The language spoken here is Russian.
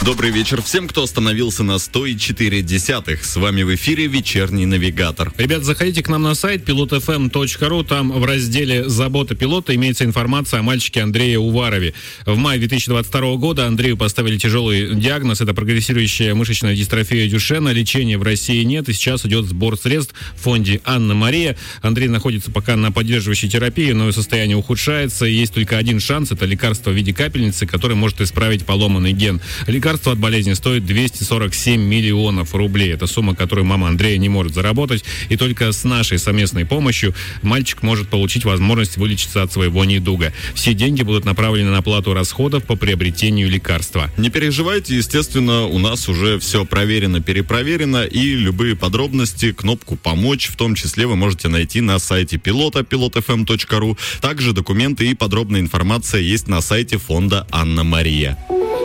Добрый вечер всем, кто остановился на 104.0. С вами в эфире «Вечерний навигатор». Ребят, заходите к нам на сайт pilotfm.ru. Там в разделе «Забота пилота» имеется информация о мальчике Андрее Уварове. В мае 2022 года Андрею поставили тяжелый диагноз. Это прогрессирующая мышечная дистрофия Дюшена. Лечения в России нет. И сейчас идет сбор средств в фонде «Анна-Мария». Андрей находится пока на поддерживающей терапии, но состояние ухудшается. Есть только один шанс. Это лекарство в виде капельницы, которое может исправить поломанный ген. Лекарство от болезни стоит 247 миллионов рублей. Это сумма, которую мама Андрея не может заработать. И только с нашей совместной помощью мальчик может получить возможность вылечиться от своего недуга. Все деньги будут направлены на оплату расходов по приобретению лекарства. Не переживайте, естественно, у нас уже все проверено, перепроверено, и любые подробности, кнопку «Помочь», в том числе вы можете найти на сайте пилота, pilotfm.ru. Также документы и подробная информация есть на сайте фонда «Анна-Мария».